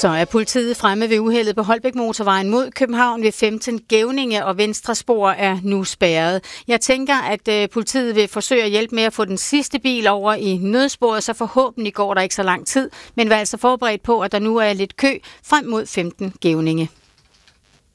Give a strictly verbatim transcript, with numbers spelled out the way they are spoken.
Så er politiet fremme ved uheldet på Holbæk Motorvejen mod København ved femten Gævninge, og venstre spor er nu spærret. Jeg tænker, at politiet vil forsøge at hjælpe med at få den sidste bil over i nødsporet, så forhåbentlig går der ikke så lang tid, men var altså forberedt på, at der nu er lidt kø frem mod femten Gævninge.